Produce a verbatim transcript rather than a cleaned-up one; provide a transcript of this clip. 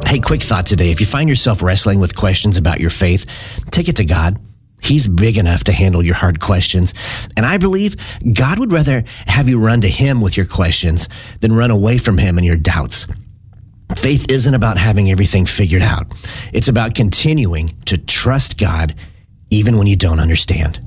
Hey, quick thought today. If you find yourself wrestling with questions about your faith, take it to God. He's big enough to handle your hard questions. And I believe God would rather have you run to him with your questions than run away from him in your doubts. Faith isn't about having everything figured out. It's about continuing to trust God even when you don't understand.